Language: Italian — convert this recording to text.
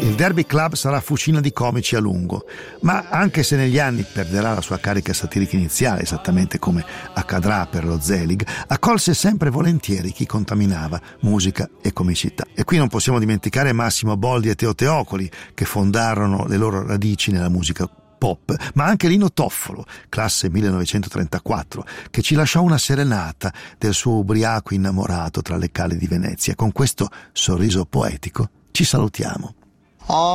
Il Derby Club sarà fucina di comici a lungo, ma anche se negli anni perderà la sua carica satirica iniziale, esattamente come accadrà per lo Zelig, accolse sempre volentieri chi contaminava musica e comicità. E qui non possiamo dimenticare Massimo Boldi e Teo Teocoli, che fondarono le loro radici nella musica pop, ma anche Lino Toffolo, classe 1934, che ci lasciò una serenata del suo ubriaco innamorato tra le cale di Venezia. Con questo sorriso poetico ci salutiamo.